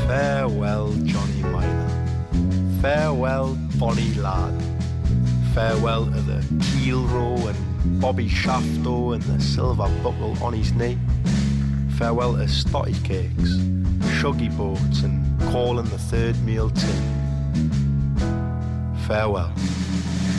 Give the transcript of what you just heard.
Farewell, Johnny Miner. Farewell, bonny lad. Farewell to the keel row and Bobby Shafto and the silver buckle on his knee. Farewell to stotty cakes, shuggy boats and calling the third meal tea. Farewell.